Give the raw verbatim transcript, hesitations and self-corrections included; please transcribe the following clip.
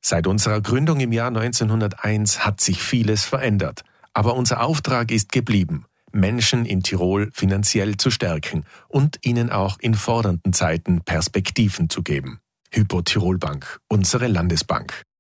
Seit unserer Gründung im Jahr neunzehnhunderteins hat sich vieles verändert. Aber unser Auftrag ist geblieben, Menschen in Tirol finanziell zu stärken und ihnen auch in fordernden Zeiten Perspektiven zu geben. Hypo Tirol Bank, unsere Landesbank.